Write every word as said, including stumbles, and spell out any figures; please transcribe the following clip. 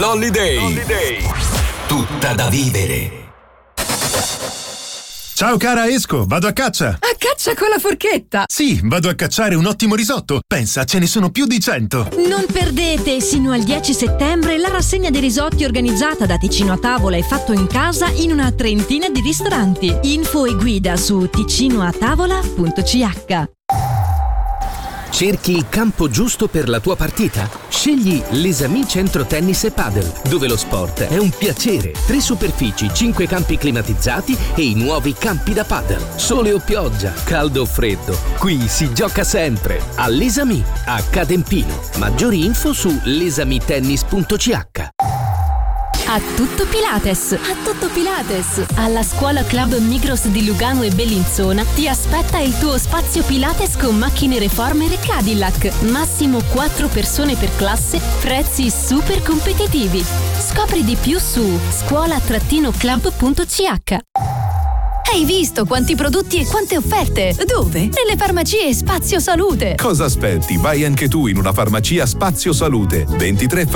L'Holiday. L'Holiday. Tutta da vivere. Ciao cara, esco, vado a caccia. A caccia con la forchetta? Sì, vado a cacciare un ottimo risotto. Pensa, ce ne sono più di cento. Non perdete sino al dieci settembre la rassegna dei risotti organizzata da Ticino a Tavola e fatto in casa in una trentina di ristoranti. Info e guida su ticinoatavola punto c h. Cerchi il campo giusto per la tua partita? Scegli l'Esami Centro Tennis e Padel, dove lo sport è un piacere. Tre superfici, cinque campi climatizzati e i nuovi campi da padel. Sole o pioggia, caldo o freddo, qui si gioca sempre. All'Esami, a Cadempino. Maggiori info su lesamitennis punto c h. A tutto Pilates! A tutto Pilates! Alla Scuola Club Migros di Lugano e Bellinzona ti aspetta il tuo spazio Pilates con macchine Reformer e Cadillac. Massimo quattro persone per classe, prezzi super competitivi. Scopri di più su scuola club punto c h. Hai visto quanti prodotti e quante offerte? Dove? Nelle farmacie Spazio Salute. Cosa aspetti? Vai anche tu in una farmacia Spazio Salute. ventitré